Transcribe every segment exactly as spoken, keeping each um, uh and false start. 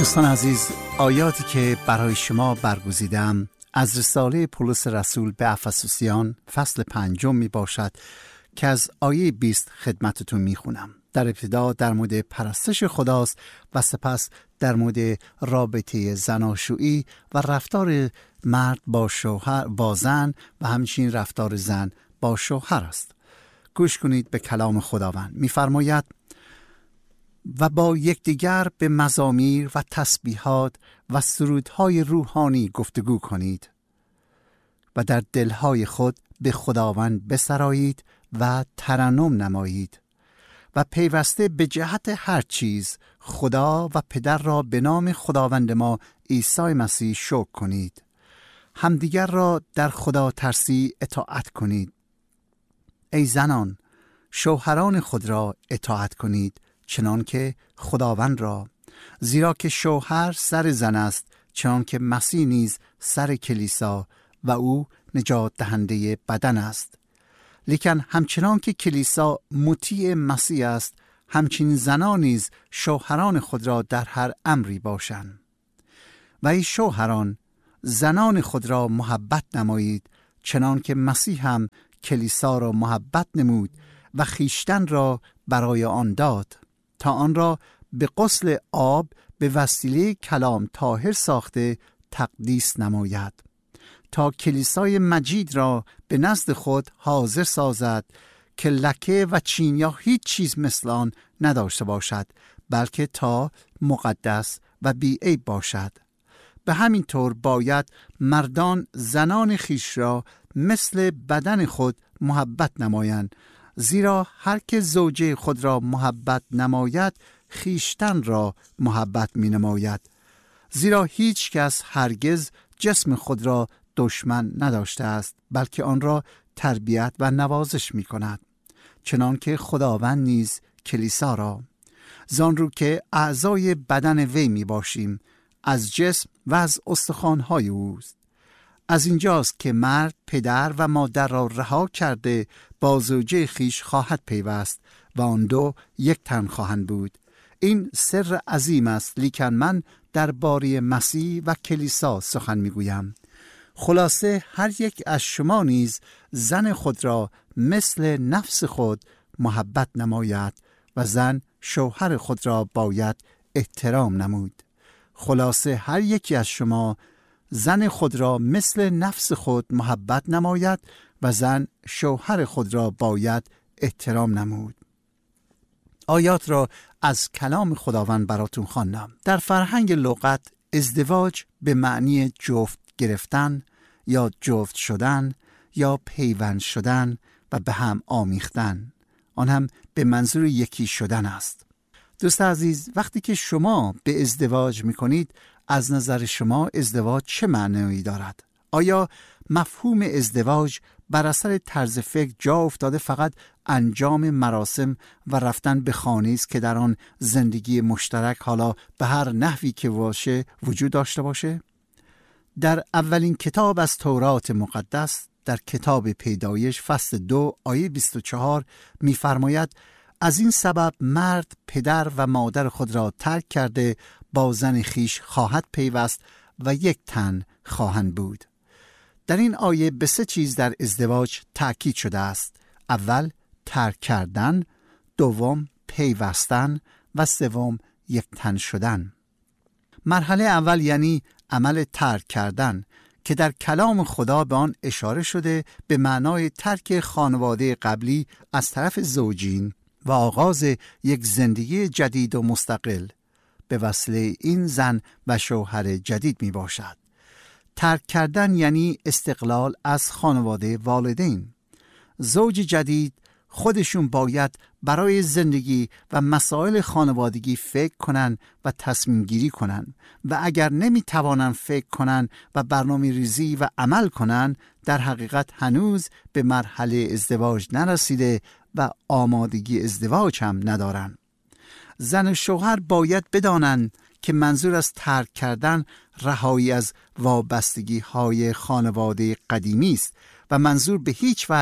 دوستان عزیز، آیاتی که برای شما برگزیدم از رساله پولس رسول به افسوسیان فصل پنجم می باشد که از آیه بیست خدمتتون می خونم. در ابتدا در مورد پرستش خداست و سپس در مورد رابطه زناشویی و رفتار مرد با شوهر با زن و همچنین رفتار زن با شوهر است. گوش کنید به کلام خداوند. می‌فرماید: و با یکدیگر به مزامیر و تسبیحات و سرودهای روحانی گفتگو کنید و در دلهای خود به خداوند بسرایید و ترنم نمایید و پیوسته به جهت هر چیز خدا و پدر را به نام خداوند ما عیسی مسیح شکر کنید. همدیگر را در خدا ترسی اطاعت کنید. ای زنان، شوهران خود را اطاعت کنید چنان که خداوند را، زیرا که شوهر سر زن است، چنان که مسیح نیز سر کلیسا و او نجات دهنده بدن است. لیکن همچنان که کلیسا مطیع مسیح است، همچنین زنان نیز شوهران خود را در هر امری باشند. و ای شوهران، زنان خود را محبت نمایید چنان که مسیح هم کلیسا را محبت نمود و خیشتن را برای آن داد تا آن را به غسل آب به وسیله کلام طاهر ساخته تقدیس نماید، تا کلیسای مجید را به نزد خود حاضر سازد که لکه و چین یا هیچ چیز مثل آن نداشته باشد، بلکه تا مقدس و بی‌عیب باشد. به همین طور باید مردان زنان خیش را مثل بدن خود محبت نمایند، زیرا هر که زوجه خود را محبت نماید خیشتن را محبت می نماید. زیرا هیچ کس هرگز جسم خود را دشمن نداشته است، بلکه آن را تربیت و نوازش می کند، چنان که خداوند نیز کلیسا را، زان رو که اعضای بدن وی می باشیم، از جسم و از استخوان‌های اوست. از اینجاست که مرد پدر و مادر را رها کرده با زوجه خیش خواهد پیوست و آن دو یک تن خواهند بود. این سر عظیم است، لیکن من درباره مسیح و کلیسا سخن میگویم. خلاصه هر یک از شما نیز زن خود را مثل نفس خود محبت نماید و زن شوهر خود را باید احترام نمود. خلاصه هر یکی از شما زن خود را مثل نفس خود محبت نماید و زن شوهر خود را باید احترام نمود. آیات را از کلام خداوند براتون خواندم. در فرهنگ لغت ازدواج به معنی جفت گرفتن یا جفت شدن یا پیوند شدن و به هم آمیختن، آن هم به منظور یکی شدن است. دوست عزیز، وقتی که شما به ازدواج میکنید، از نظر شما ازدواج چه معنی دارد؟ آیا مفهوم ازدواج بر اثر طرز فکر جا افتاده فقط انجام مراسم و رفتن به خانه‌ای است که در آن زندگی مشترک حالا به هر نحوی که باشه وجود داشته باشه؟ در اولین کتاب از تورات مقدس، در کتاب پیدایش فصل دو آیه بیست و چهار می‌فرماید: از این سبب مرد پدر و مادر خود را ترک کرده با زن خیش خواهد پیوست و یک تن خواهند بود. در این آیه به سه چیز در ازدواج تأکید شده است. اول ترک کردن، دوم پیوستن و سوم یک تن شدن. مرحله اول یعنی عمل ترک کردن که در کلام خدا به آن اشاره شده به معنای ترک خانواده قبلی از طرف زوجین و آغاز یک زندگی جدید و مستقل به وسیله این زن و شوهر جدید می باشد. ترک کردن یعنی استقلال از خانواده والدین. زوج جدید خودشون باید برای زندگی و مسائل خانوادگی فکر کنن و تصمیم گیری کنن و اگر نمی توانن فکر کنن و برنامه ریزی و عمل کنن، در حقیقت هنوز به مرحله ازدواج نرسیده و آمادگی ازدواج هم ندارن. زن و شوهر باید بدانن که منظور از ترک کردن رهایی از وابستگی های خانواده قدیمی است و منظور به هیچ وجه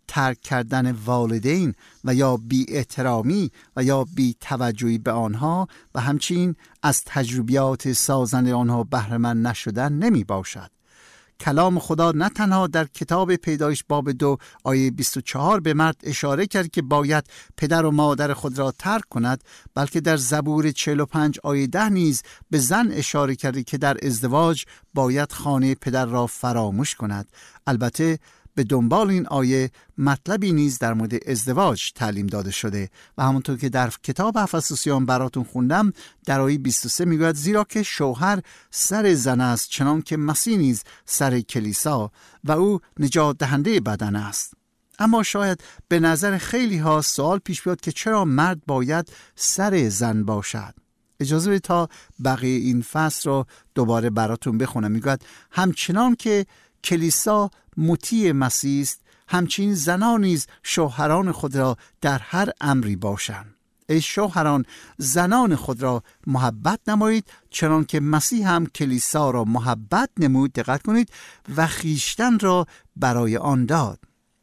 ترک کردن والدین و یا بی احترامی و یا بی توجهی به آنها و همچنین از تجربیات سازنده آنها بهره مند نشدن نمی باشد. کلام خدا نه تنها در کتاب پیدایش باب دو آیه بیست و چهار به مرد اشاره کرد که باید پدر و مادر خود را ترک کند، بلکه در زبور چهل و پنج آیه ده نیز به زن اشاره کرد که در ازدواج باید خانه پدر را فراموش کند. البته به دنبال این آیه مطلبی نیز در مورد ازدواج تعلیم داده شده و همونطور که در کتاب افسوسیان براتون خوندم در آیه بیست و سه میگوید زیرا که شوهر سر زن است چنان که مسیح نیز سر کلیسا و او نجات دهنده بدن است. اما شاید به نظر خیلی ها سوال پیش بیاد که چرا مرد باید سر زن باشد؟ اجازه بدید تا بقیه این فصل رو دوباره براتون بخونم. میگوید همچنان که کلیسا مطیع مسیح است، همچنین زنان نیز شوهران خود را در هر امری باشند. ای شوهران زنان خود را محبت نمایید چنان که مسیح هم کلیسا را محبت نمود، دقت کنید، و خویشتن را برای آن داد.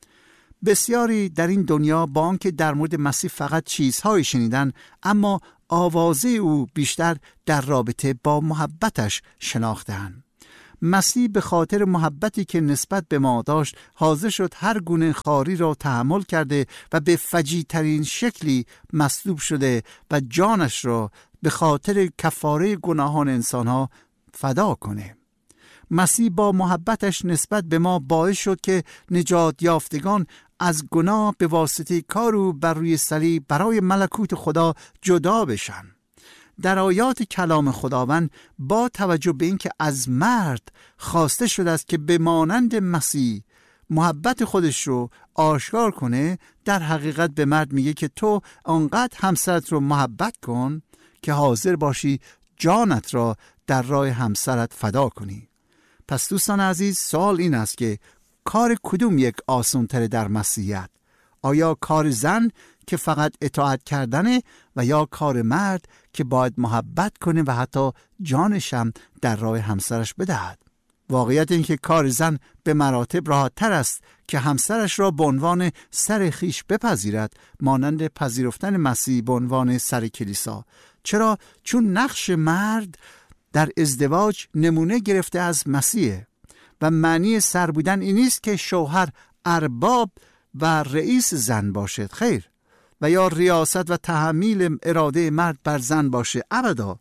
بسیاری در این دنیا با آنکه در مورد مسیح فقط چیزهایی شنیدن، اما آوازه او بیشتر در رابطه با محبتش شناختند. مسیح به خاطر محبتی که نسبت به ما داشت حاضر شد هر گونه خواری را تحمل کرده و به فجیع‌ترین شکلی مصلوب شده و جانش را به خاطر کفاره گناهان انسانها فدا کنه. مسیح با محبتش نسبت به ما باعث شد که نجات یافتگان از گناه به واسطه کار او بر روی صلیب برای ملکوت خدا جدا بشن. در آیات کلام خداوند با توجه به اینکه از مرد خواسته شده است که به مانند مسیح محبت خودش رو آشکار کنه، در حقیقت به مرد میگه که تو آنقدر همسرت رو محبت کن که حاضر باشی جانت را در راه همسرت فدا کنی. پس دوستان عزیز، سوال این است که کار کدوم یک آسان‌تر در مسیحیت؟ آیا کار زن که فقط اطاعت کردنه و یا کار مرد که باید محبت کنه و حتی جانش هم در راه همسرش بدهد؟ واقعیت این که کار زن به مراتب راحت تر است که همسرش را به عنوان سر خیش بپذیرد، مانند پذیرفتن مسیح به عنوان سر کلیسا. چرا؟ چون نقش مرد در ازدواج نمونه گرفته از مسیح و معنی سر بودن این نیست که شوهر ارباب و رئیس زن باشد، خیر، و یا ریاست و تحمیل اراده مرد بر زن باشه، ابدا،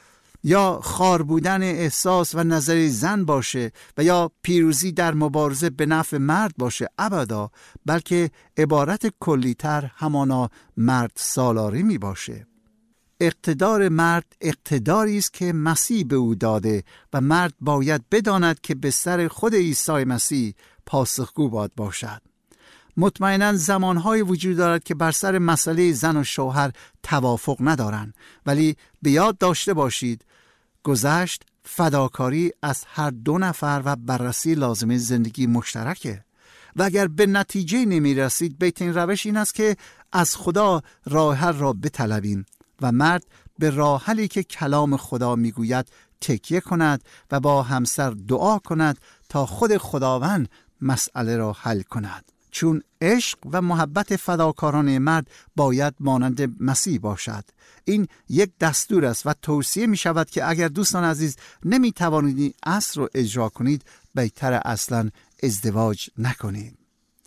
یا خار بودن احساس و نظر زن باشه و یا پیروزی در مبارزه به نفع مرد باشه، ابدا، بلکه عبارت کلی‌تر همانا مرد سالاری می باشه. اقتدار مرد اقتداری است که مسیح به او داده و مرد باید بداند که به سر خود عیسی مسیح پاسخگو باید باشد. مطمئناً زمانهای وجود دارد که بر سر مسئله زن و شوهر توافق ندارند، ولی به یاد داشته باشید گذشت فداکاری از هر دو نفر و بررسی لازمه زندگی مشترکه و اگر به نتیجه نمی رسید بهترین روش این است که از خدا راه حل را بطلبیم و مرد به راه حلی که کلام خدا میگوید تکیه کند و با همسر دعا کند تا خود خداوند مسئله را حل کند. چون عشق و محبت فداکارانه مرد باید مانند مسیح باشد. این یک دستور است و توصیه می شود که اگر دوستان عزیز نمی توانید این اصل رو اجرا کنید، بهتر اصلا ازدواج نکنید.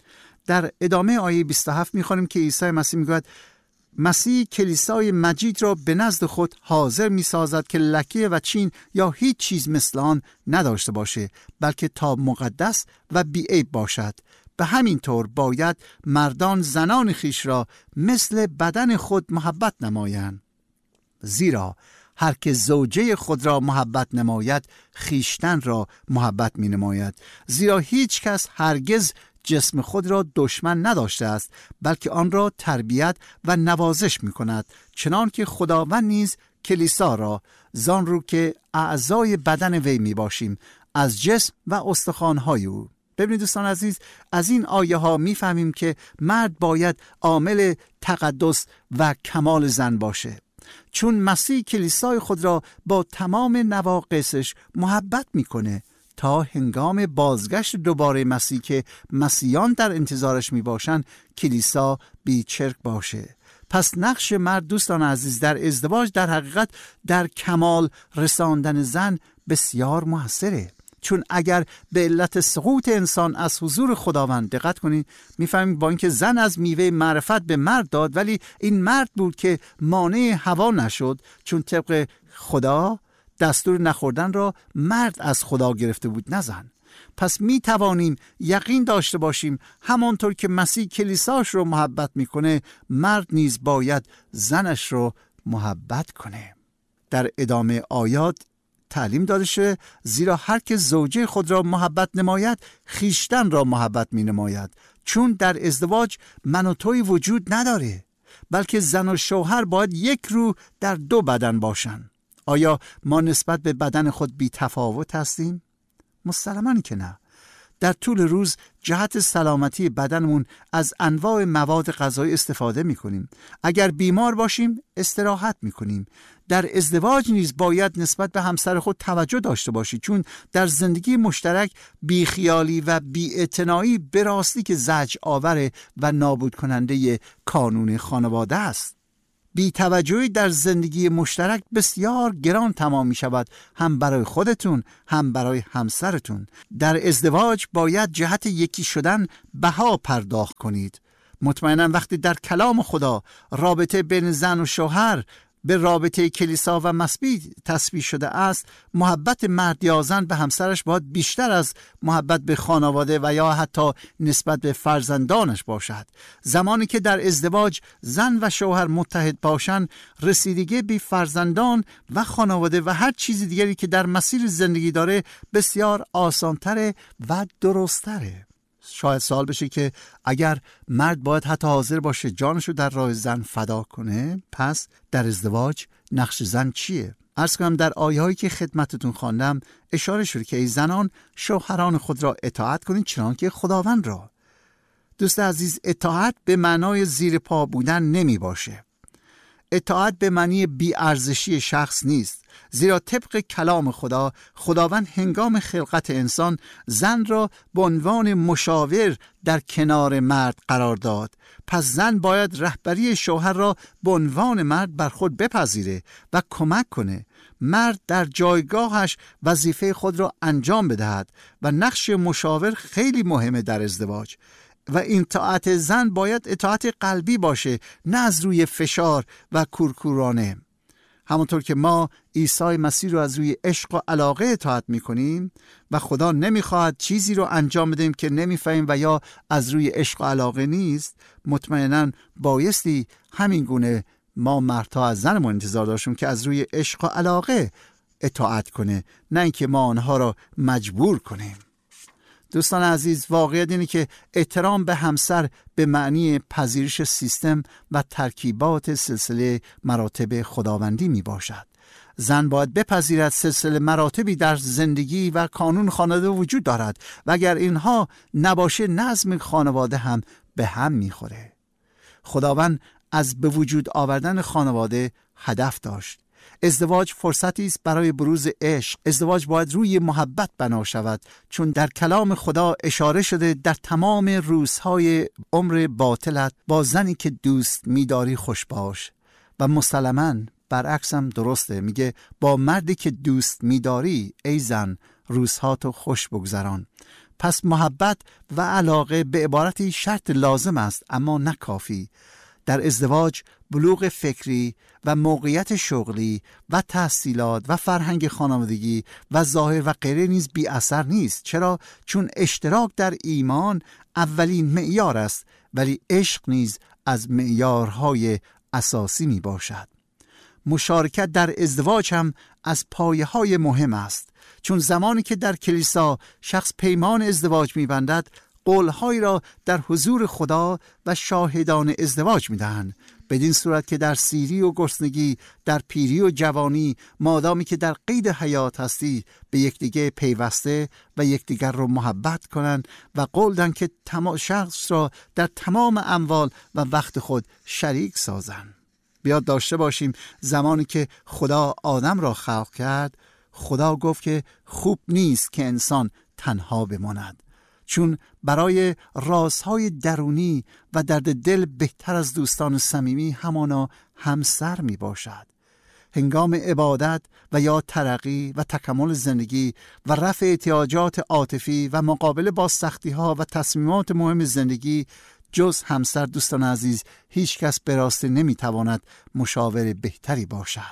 در ادامه آیه بیست و هفت می خوانیم که عیسی مسیح می گوید مسیح کلیسای مجید را به نزد خود حاضر می سازد که لکه و چین یا هیچ چیز مثل آن نداشته باشه، بلکه تا مقدس و بی‌عیب باشد. به همین طور باید مردان زنان خیش را مثل بدن خود محبت نمایند. زیرا هر که زوجه خود را محبت نماید خیشتن را محبت می نماید. زیرا هیچ کس هرگز جسم خود را دشمن نداشته است، بلکه آن را تربیت و نوازش می کند، چنان که خداوند نیز کلیسا را، زان رو که اعضای بدن وی می باشیم، از جسم و استخوان‌های او. ببینید دوستان عزیز، از این آیه ها می فهمیم که مرد باید عامل تقدس و کمال زن باشه، چون مسیح کلیسای خود را با تمام نواقصش محبت میکنه، تا هنگام بازگشت دوباره مسیح که مسیحیان در انتظارش می باشند کلیسا بیچرک باشه. پس نقش مرد دوستان عزیز در ازدواج در حقیقت در کمال رساندن زن بسیار موثره، چون اگر به علت سقوط انسان از حضور خداوند، دقت کنید میفهمید با اینکه زن از میوه معرفت به مرد داد، ولی این مرد بود که مانع هوا نشد، چون طبق خدا دستور نخوردن را مرد از خدا گرفته بود نه زن. پس می توانیم یقین داشته باشیم همانطور که مسیح کلیساش رو محبت میکنه، مرد نیز باید زنش رو محبت کنه. در ادامه آیات تعلیم داده شده زیرا هر که زوجه خود را محبت نماید خیشتن را محبت می نماید، چون در ازدواج من و توی وجود نداره، بلکه زن و شوهر باید یک روح در دو بدن باشن. آیا ما نسبت به بدن خود بی تفاوت هستیم؟ مسلماً که نه. در طول روز جهت سلامتی بدنمون از انواع مواد غذایی استفاده می کنیم. اگر بیمار باشیم استراحت می کنیم. در ازدواج نیز باید نسبت به همسر خود توجه داشته باشی، چون در زندگی مشترک بیخیالی و بی‌اعتنایی به راستی که زجر آور و نابود کننده کانون خانواده است. بی توجهی در زندگی مشترک بسیار گران تمام می شود، هم برای خودتون هم برای همسرتون. در ازدواج باید جهت یکی شدن بها پرداخت کنید. مطمئناً وقتی در کلام خدا رابطه بین زن و شوهر به رابطه کلیسا و مسیح تشبیه شده است، محبت مرد یا زن به همسرش باید بیشتر از محبت به خانواده و یا حتی نسبت به فرزندانش باشد. زمانی که در ازدواج زن و شوهر متحد باشند، رسیدگی به فرزندان و خانواده و هر چیز دیگری که در مسیر زندگی داره بسیار آسانتره و درستره. شاید سوال بشه که اگر مرد باید حتی حاضر باشه جانشو در راه زن فدا کنه، پس در ازدواج نقش زن چیه؟ عرض کنم در آیه‌هایی که خدمتتون خواندم اشاره شده که ای زنان شوهران خود را اطاعت کنید چنانکه خداوند را. دوست عزیز، اطاعت به معنای زیر پا بودن نمی باشه. اطاعت به معنی بی‌ارزشی شخص نیست، زیرا طبق کلام خدا خداوند هنگام خلقت انسان زن را به عنوان مشاور در کنار مرد قرار داد. پس زن باید رهبری شوهر را به عنوان مرد بر خود بپذیره و کمک کنه. مرد در جایگاهش وظیفه خود را انجام بدهد و نقش مشاور خیلی مهمه در ازدواج. و این اطاعت زن باید اطاعت قلبی باشه، نه از روی فشار و کورکورانه. همونطور که ما عیسی مسیح رو از روی عشق و علاقه اطاعت میکنیم و خدا نمیخواد چیزی رو انجام بدیم که نمیفهمیم و یا از روی عشق و علاقه نیست، مطمئناً بایستی همین گونه ما مردها از زنمون انتظار داشتیم که از روی عشق و علاقه اطاعت کنه، نه اینکه ما آنها را مجبور کنیم. دوستان عزیز، واقعیت اینه که احترام به همسر به معنی پذیرش سیستم و ترکیبات سلسله مراتب خداوندی می باشد. زن باید بپذیرد سلسله مراتبی در زندگی و قانون خانواده وجود دارد و اگر اینها نباشه نظم خانواده هم به هم می خوره. خداوند از به وجود آوردن خانواده هدف داشت. ازدواج فرصتی است برای بروز عشق. ازدواج باید روی محبت بنا شود، چون در کلام خدا اشاره شده در تمام روزهای عمر باطلت با زنی که دوست می‌داری خوش باش. و مسلماً برعکس هم درسته، میگه با مردی که دوست می‌داری ای زن روزهاتو خوش بگذران. پس محبت و علاقه به عبارتی شرط لازم است اما نه کافی. در ازدواج بلوغ فکری و موقعیت شغلی و تحصیلات و فرهنگ خانوادگی و ظاهر و غیره نیز بی اثر نیست. چرا؟ چون اشتراک در ایمان اولین معیار است، ولی عشق نیز از معیارهای اساسی می باشد. مشارکت در ازدواج هم از پایه‌های مهم است، چون زمانی که در کلیسا شخص پیمان ازدواج می بندد قولهایی را در حضور خدا و شاهدان ازدواج می دهند، بدین صورت که در سیری و گرسنگی، در پیری و جوانی، مادامی که در قید حیات هستی به یکدیگر پیوسته و یکدیگر را محبت کنند و قول دهند که تمام شخص را در تمام اموال و وقت خود شریک سازند. بیاد داشته باشیم زمانی که خدا آدم را خلق کرد، خدا گفت که خوب نیست که انسان تنها بماند، چون برای رازهای درونی و درد دل بهتر از دوستان صمیمی همانا همسر می باشد. هنگام عبادت و یا ترقی و تکامل زندگی و رفع احتیاجات عاطفی و مقابله با سختی‌ها و تصمیمات مهم زندگی، جز همسر دوستان عزیز هیچ کس به راستی نمیتواند مشاور بهتری باشد.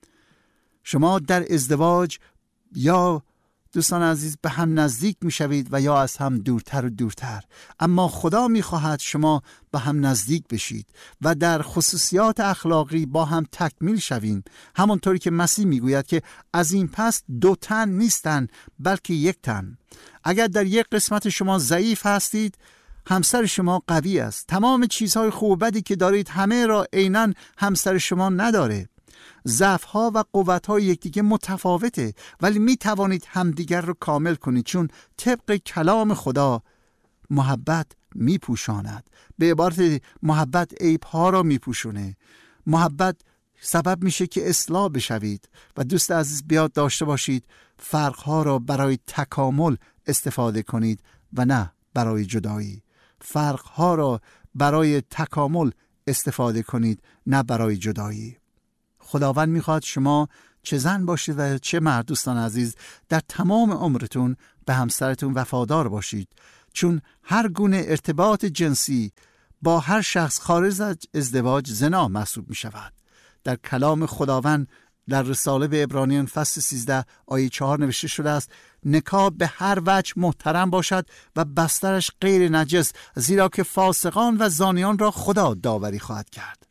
شما در ازدواج یا دوستان عزیز به هم نزدیک میشوید و یا از هم دورتر و دورتر، اما خدا میخواهد شما به هم نزدیک بشید و در خصوصیات اخلاقی با هم تکمیل شویم، همانطوری که مسیح میگوید که از این پس دو تن نیستن بلکه یک تن. اگر در یک قسمت شما ضعیف هستید، همسر شما قوی است. تمام چیزهای خوب و بدی که دارید همه را عیناً همسر شما نداره. ضعف‌ها و قوت‌های یکدیگه متفاوته، ولی می توانید همدیگر رو کامل کنید، چون طبق کلام خدا محبت می پوشاند. به عبارت محبت عیب‌ها را می پوشونه. محبت سبب میشه که اصلاح بشوید. و دوست عزیز بیاد داشته باشید فرق‌ها را برای تکامل استفاده کنید و نه برای جدایی. فرق‌ها را برای تکامل استفاده کنید، نه برای جدایی. خداوند میخواد شما چه زن باشید و چه مرد دوستان عزیز در تمام عمرتون به همسرتون وفادار باشید، چون هر گونه ارتباط جنسی با هر شخص خارج از ازدواج زنا محسوب می شود. در کلام خداوند در رساله به عبرانیان فصل سیزده آیه چهار نوشته شده است: نکاح به هر وجه محترم باشد و بسترش غیر نجس، زیرا که فاسقان و زانیان را خدا داوری خواهد کرد.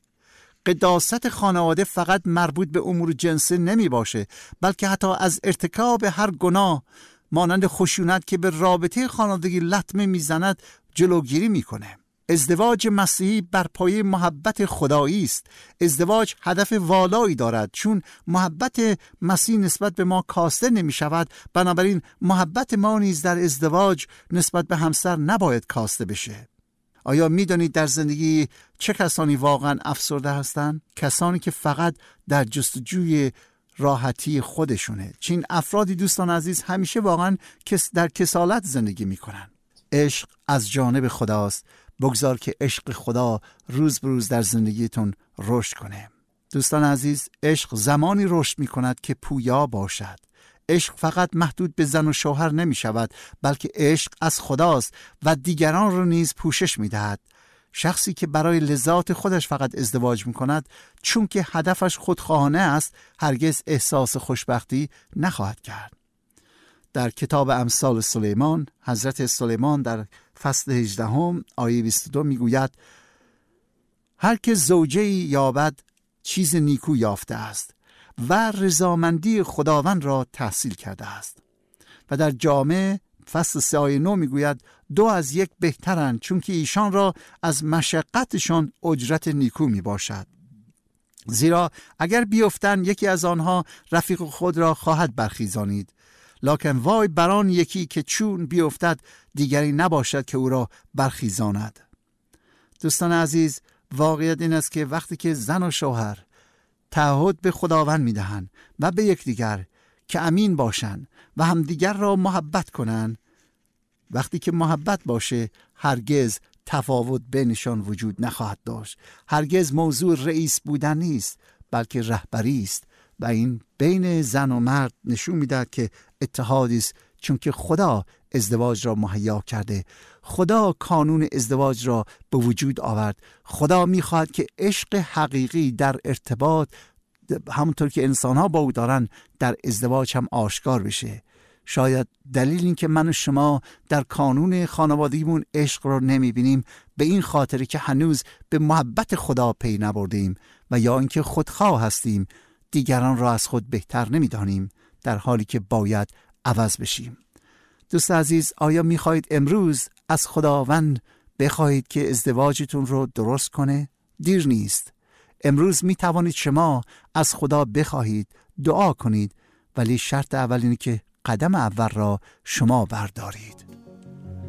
قداست خانواده فقط مربوط به امور جنسی نمی باشه، بلکه حتی از ارتکاب هر گناه مانند خشونت که به رابطه خانوادگی لطمه میزند جلوگیری میکنه. ازدواج مسیحی بر پایه محبت خدایی است. ازدواج هدف والایی دارد، چون محبت مسیح نسبت به ما کاسته نمی شود. بنابراین محبت ما نیز در ازدواج نسبت به همسر نباید کاسته بشه. آیا می دانید در زندگی چه کسانی واقعا افسرده هستند؟ کسانی که فقط در جستجوی راحتی خودشونه. چین افرادی دوستان عزیز همیشه واقعا در کسالت زندگی می کنن. عشق از جانب خداست. بگذار که عشق خدا روز به روز در زندگیتون رشد کنه. دوستان عزیز، عشق زمانی رشد می کند که پویا باشد. عشق فقط محدود به زن و شوهر نمی شود، بلکه عشق از خداست و دیگران رو نیز پوشش می دهد. شخصی که برای لذات خودش فقط ازدواج می کند، چون که هدفش خودخواهانه است، هرگز احساس خوشبختی نخواهد کرد. در کتاب امثال سلیمان، حضرت سلیمان در فصل هجدهم آیه بیست و دو می گوید: هر که زوجه‌ای یابد چیز نیکو یافته است و رضامندی خداوند را تحصیل کرده است. و در جامعه فصل سه آیه نه می گوید: دو از یک بهترند، چون که ایشان را از مشقتشان اجرت نیکو می باشد. زیرا اگر بیفتند یکی از آنها رفیق خود را خواهد برخیزانید، لکن وای بران یکی که چون بیفتد دیگری نباشد که او را برخیزاند. دوستان عزیز، واقعیت این است که وقتی که زن و شوهر تعهد به خداوند میدهند و به یکدیگر که امین باشند و همدیگر را محبت کنند، وقتی که محبت باشه هرگز تفاوت بینشان وجود نخواهد داشت. هرگز موضوع رئیس بودن نیست، بلکه رهبری است. و این بین زن و مرد نشون میدهد که اتحادی است، چون که خدا ازدواج را مهیا کرده. خدا قانون ازدواج را به وجود آورد. خدا میخواهد که عشق حقیقی در ارتباط، همونطور که انسان‌ها با او دارن، در ازدواج هم آشکار بشه. شاید دلیل این که من و شما در قانون خانوادگیمون عشق را نمیبینیم به این خاطره که هنوز به محبت خدا پی نبردیم، و یا اینکه خودخواه هستیم، دیگران را از خود بهتر نمیدانیم، در حالی که باید عوض بشیم. دوست عزیز، آیا میخواهید امروز از خداوند بخواهید که ازدواجتون رو درست کنه؟ دیر نیست. امروز میتوانید شما از خدا بخواهید، دعا کنید، ولی شرط اول اینه که قدم اول را شما بردارید.